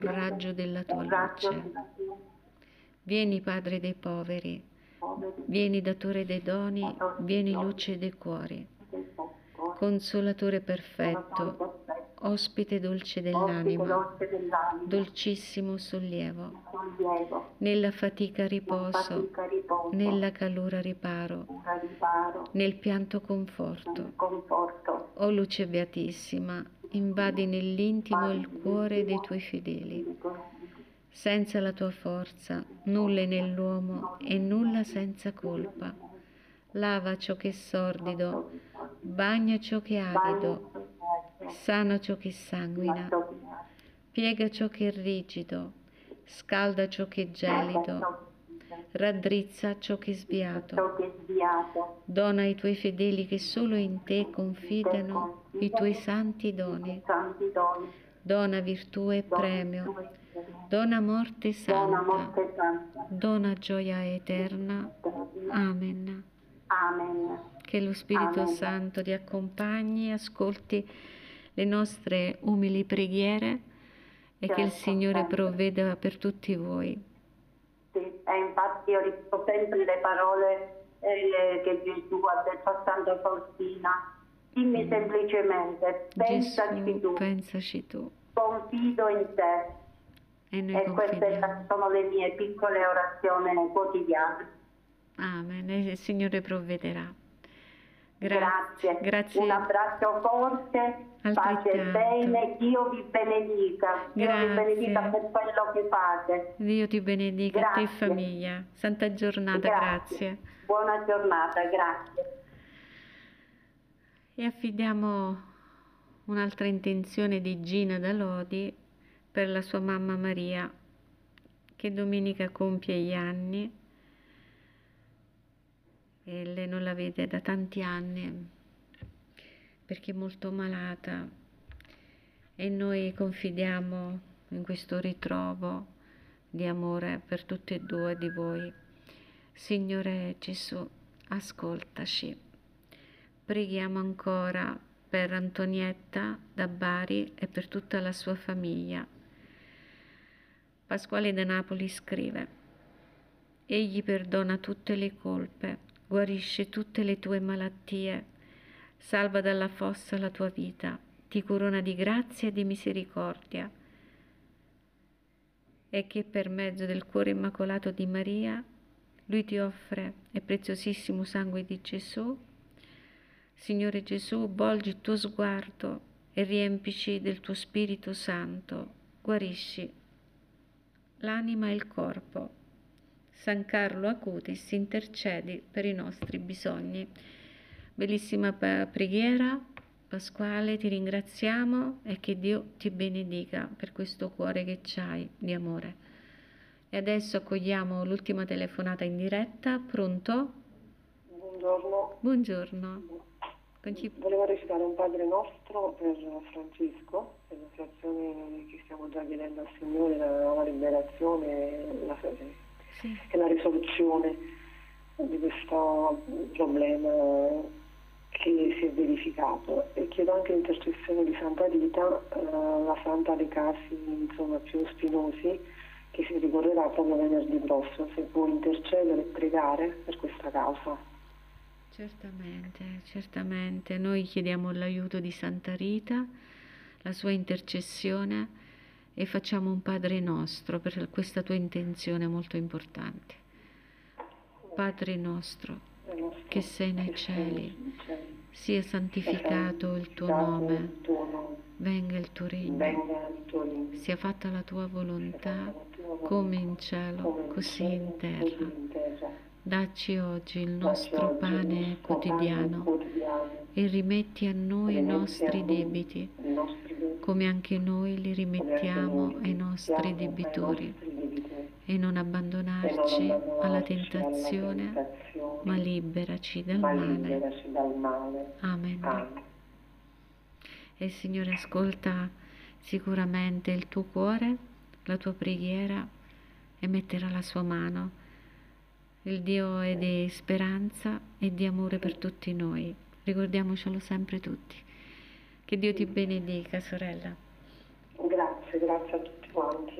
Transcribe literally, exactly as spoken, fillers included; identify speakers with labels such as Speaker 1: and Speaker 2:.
Speaker 1: raggio della tua luce. Vieni, Padre dei poveri, vieni, datore dei doni, vieni, luce dei cuori, consolatore perfetto, ospite dolce dell'anima, dolcissimo sollievo, nella fatica riposo, nella calura riparo, nel pianto conforto. O luce beatissima, invadi nell'intimo il cuore dei tuoi fedeli. Senza la tua forza, nulla è nell'uomo e nulla senza colpa. Lava ciò che è sordido, bagna ciò che è arido, sana ciò che sanguina, piega ciò che è rigido, scalda ciò che è gelido, raddrizza ciò che è sviato. Dona ai tuoi fedeli che solo in te confidano i tuoi santi doni. Dona virtù e premio, dona morte santa, dona gioia eterna. Amen. Che lo Spirito Santo ti accompagni, ascolti le nostre umili preghiere e che il Signore provveda per tutti voi.
Speaker 2: Sì, e infatti io ripeto sempre le parole eh, che Gesù ha detto a Santa Faustina. Dimmi semplicemente, pensaci
Speaker 1: Gesù,
Speaker 2: tu,
Speaker 1: pensaci tu,
Speaker 2: confido in te.
Speaker 1: e noi
Speaker 2: E queste
Speaker 1: confidiamo.
Speaker 2: sono le mie piccole orazioni quotidiane.
Speaker 1: Amen, e il Signore provvederà.
Speaker 2: Grazie.
Speaker 1: Grazie.
Speaker 2: Un abbraccio forte, pace e
Speaker 1: Altrettanto.
Speaker 2: bene, Dio vi benedica, Dio vi
Speaker 1: Grazie.
Speaker 2: benedica per quello che fate.
Speaker 1: Dio ti benedica, a te e
Speaker 2: Grazie.
Speaker 1: famiglia. Santa giornata, grazie.
Speaker 2: Grazie. Buona giornata, grazie.
Speaker 1: E affidiamo un'altra intenzione di Gina da Lodi per la sua mamma Maria, che domenica compie gli anni e lei non la vede da tanti anni perché è molto malata, e noi confidiamo in questo ritrovo di amore per tutti e due di voi. Signore Gesù, ascoltaci. Preghiamo ancora per Antonietta da Bari e per tutta la sua famiglia. Pasquale da Napoli scrive: Egli perdona tutte le colpe, guarisce tutte le tue malattie, salva dalla fossa la tua vita, ti corona di grazia e di misericordia, e che per mezzo del cuore immacolato di Maria Lui ti offre il preziosissimo sangue di Gesù. Signore Gesù, volgi il tuo sguardo e riempici del tuo Spirito Santo, guarisci l'anima e il corpo. San Carlo Acutis, intercedi per i nostri bisogni. Bellissima preghiera, Pasquale, ti ringraziamo e che Dio ti benedica per questo cuore che c'hai di amore. E adesso accogliamo l'ultima telefonata in diretta. Pronto?
Speaker 3: Buongiorno.
Speaker 1: Buongiorno. Conci...
Speaker 3: Volevo recitare un Padre Nostro per Francesco, per la situazione che stiamo già chiedendo al Signore, la, la liberazione la,
Speaker 1: sì.
Speaker 3: e la risoluzione di questo problema che si è verificato. E chiedo anche l'intercessione di Santa Rita, eh, la Santa dei casi insomma, più spinosi, che si ricorrerà proprio venerdì prossimo, se può intercedere e pregare per questa causa.
Speaker 1: Certamente, certamente. Noi chiediamo l'aiuto di Santa Rita, la sua intercessione, e facciamo un Padre Nostro per questa tua intenzione molto importante. Padre nostro, che sei nei cieli, sia santificato il tuo nome, venga il tuo regno, sia fatta la tua volontà, come in cielo, così in terra. Dacci oggi il nostro pane quotidiano e rimetti a noi i nostri debiti, come anche noi li rimettiamo ai nostri debitori, e non abbandonarci alla tentazione, ma liberaci dal male. Amen. E il Signore ascolta sicuramente il tuo cuore, la tua preghiera, e metterà la sua mano. Il Dio è di speranza e di amore per tutti noi. Ricordiamocelo sempre tutti. Che Dio ti benedica, sorella.
Speaker 3: Grazie, grazie a tutti. quanti.